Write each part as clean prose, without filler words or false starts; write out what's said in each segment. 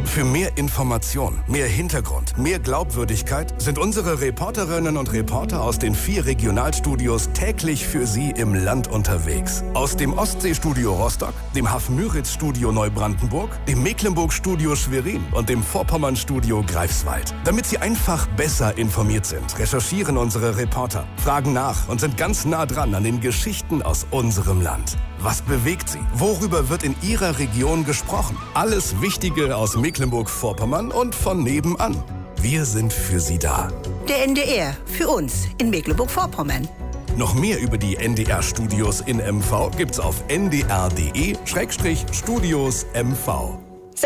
Für mehr Information, mehr Hintergrund, mehr Glaubwürdigkeit sind unsere Reporterinnen und Reporter aus den 4 Regionalstudios täglich für Sie im Land unterwegs. Aus dem Ostseestudio Rostock, dem Hafenmüritz-Studio Neubrandenburg, dem Mecklenburg-Studio Schwerin und dem Vorpommern-Studio Greifswald. Damit Sie einfach besser informiert sind, recherchieren unsere Reporter, fragen nach und sind ganz nah dran an den Geschichten aus unserem Land. Was bewegt Sie? Worüber wird in Ihrer Region gesprochen? Alles Wichtige aus Mecklenburg-Vorpommern und von nebenan. Wir sind für Sie da. Der NDR, für uns in Mecklenburg-Vorpommern. Noch mehr über die NDR-Studios in MV gibt's auf ndr.de/Studios MV.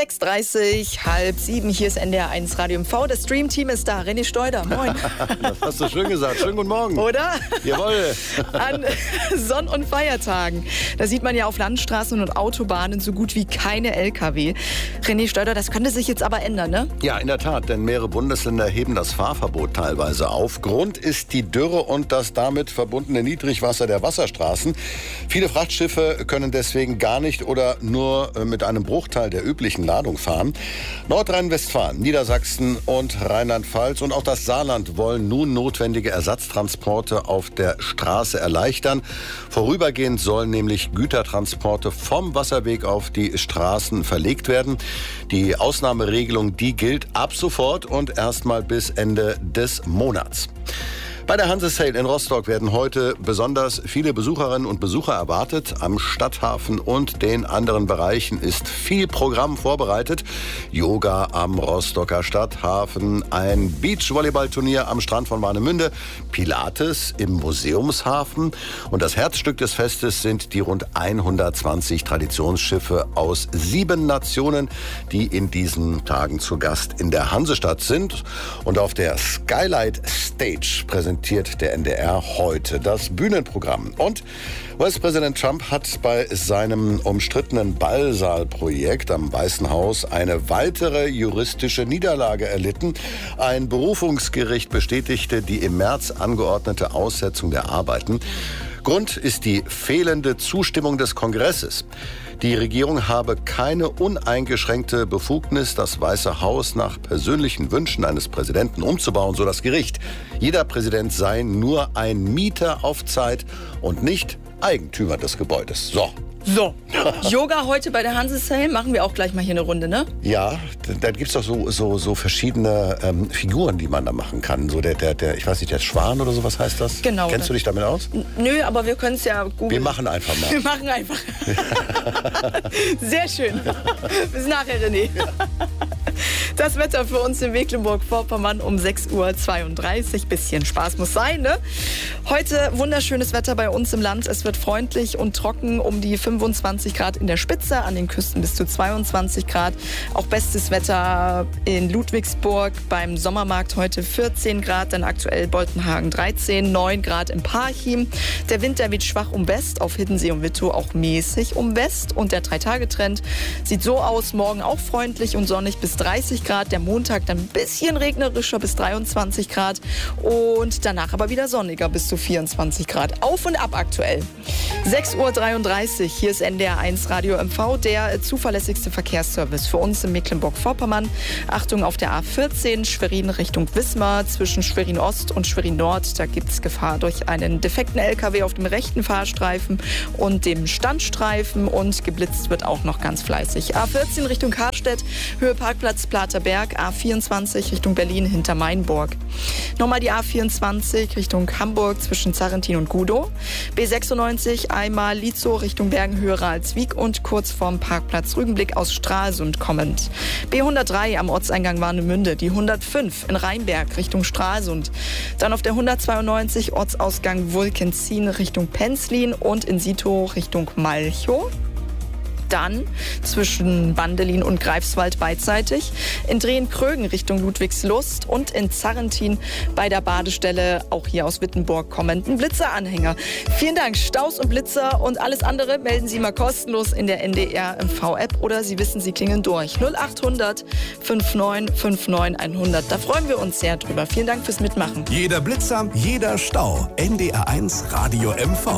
6:30, 6:30, hier ist NDR1 Radio MV. Das Stream-Team ist da. René Steuder, moin. Das hast du schön gesagt. Schönen guten Morgen. Oder? Jawohl. An Sonn- und Feiertagen. Da sieht man ja auf Landstraßen und Autobahnen so gut wie keine LKW. René Steuder, das könnte sich jetzt aber ändern, ne? Ja, in der Tat, denn mehrere Bundesländer heben das Fahrverbot teilweise auf. Grund ist die Dürre und das damit verbundene Niedrigwasser der Wasserstraßen. Viele Frachtschiffe können deswegen gar nicht oder nur mit einem Bruchteil der üblichen Ladung fahren. Nordrhein-Westfalen, Niedersachsen und Rheinland-Pfalz und auch das Saarland wollen nun notwendige Ersatztransporte auf der Straße erleichtern. Vorübergehend sollen nämlich Gütertransporte vom Wasserweg auf die Straßen verlegt werden. Die Ausnahmeregelung, die gilt ab sofort und erstmal bis Ende des Monats. Bei der Hanse-Sale in Rostock werden heute besonders viele Besucherinnen und Besucher erwartet. Am Stadthafen und den anderen Bereichen ist viel Programm vorbereitet. Yoga am Rostocker Stadthafen, ein Beachvolleyballturnier am Strand von Warnemünde, Pilates im Museumshafen. Und das Herzstück des Festes sind die rund 120 Traditionsschiffe aus 7 Nationen, die in diesen Tagen zu Gast in der Hansestadt sind. Und auf der Skylight Stage präsentiert der NDR heute das Bühnenprogramm. Und US-Präsident Trump hat bei seinem umstrittenen Ballsaalprojekt am Weißen Haus eine weitere juristische Niederlage erlitten. Ein Berufungsgericht bestätigte die im März angeordnete Aussetzung der Arbeiten. Grund ist die fehlende Zustimmung des Kongresses. Die Regierung habe keine uneingeschränkte Befugnis, das Weiße Haus nach persönlichen Wünschen eines Präsidenten umzubauen, so das Gericht. Jeder Präsident sei nur ein Mieter auf Zeit und nicht Eigentümer des Gebäudes. So, Yoga heute bei der Hanse-Sale. Machen wir auch gleich mal hier eine Runde, ne? Ja, da gibt es doch so verschiedene Figuren, die man da machen kann. So der, ich weiß nicht, der Schwan oder sowas heißt das? Genau. Kennst du dich damit aus? Nö, aber wir können es ja googeln. Wir machen einfach mal. Wir machen einfach. Sehr schön. Bis nachher, René. Das Wetter für uns in Mecklenburg-Vorpommern um 6:32 Uhr. Bisschen Spaß muss sein, ne? Heute wunderschönes Wetter bei uns im Land. Es wird freundlich und trocken, um die 25 Grad in der Spitze, an den Küsten bis zu 22 Grad. Auch bestes Wetter in Ludwigsburg beim Sommermarkt heute 14 Grad, dann aktuell Boltenhagen 13, 9 Grad im Parchim. Der Wind, der weht schwach um West, auf Hiddensee und Wittow auch mäßig um West. Und der 3-Tage-Trend sieht so aus, morgen auch freundlich und sonnig bis 30 Grad. Der Montag dann ein bisschen regnerischer bis 23 Grad und danach aber wieder sonniger bis zu 24 Grad. Auf und ab aktuell. 6:33 Uhr, hier ist NDR1 Radio MV, der zuverlässigste Verkehrsservice für uns in Mecklenburg-Vorpommern. Achtung auf der A14, Schwerin Richtung Wismar, zwischen Schwerin Ost und Schwerin Nord. Da gibt es Gefahr durch einen defekten LKW auf dem rechten Fahrstreifen und dem Standstreifen und geblitzt wird auch noch ganz fleißig. A14 Richtung Karstedt, Höhe Parkplatz Platerberg, A24 Richtung Berlin hinter Mainburg. Nochmal die A24 Richtung Hamburg zwischen Zarrentin und Gudow. B96 einmal Lietzow Richtung Bergenhöhe Ralswiek und kurz vorm Parkplatz Rügenblick aus Stralsund kommend. B103 am Ortseingang Warnemünde, die 105 in Rheinberg Richtung Stralsund. Dann auf der 192 Ortsausgang Wulkenzin Richtung Penzlin und in Sitow Richtung Malchow. Dann zwischen Bandelin und Greifswald beidseitig, in Drehen-Krögen Richtung Ludwigslust und in Zarrentin bei der Badestelle, auch hier aus Wittenburg kommenden Blitzeranhänger. Vielen Dank. Staus und Blitzer und alles andere melden Sie mal kostenlos in der NDR MV-App oder Sie wissen, Sie klingeln durch. 0800 59 59 100. Da freuen wir uns sehr drüber. Vielen Dank fürs Mitmachen. Jeder Blitzer, jeder Stau. NDR1 Radio MV.